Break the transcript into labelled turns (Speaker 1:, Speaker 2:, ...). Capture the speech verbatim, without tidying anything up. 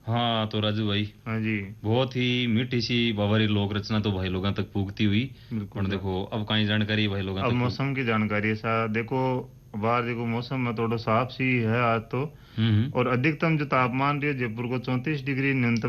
Speaker 1: हाँ तो राजू भाई,
Speaker 2: हाँ जी।
Speaker 1: बहुत ही मीठी सी बावरी लोक रचना तो भाई लोगों तक पुगती हुई।
Speaker 2: बिल्कुल
Speaker 1: पर
Speaker 2: साहब।
Speaker 1: देखो अब कहीं जानकारी भाई लोगों
Speaker 2: अब
Speaker 1: तक पुग।
Speaker 2: मौसम की जानकारी है साहब, देखो बाहर देखो मौसम में थोड़ा साफ सी है आज तो।
Speaker 1: हम्म हम्म।
Speaker 2: और अधिकतम जो तापमान रही है जयपुर को चौंतीस डिग्री, न्यूनतम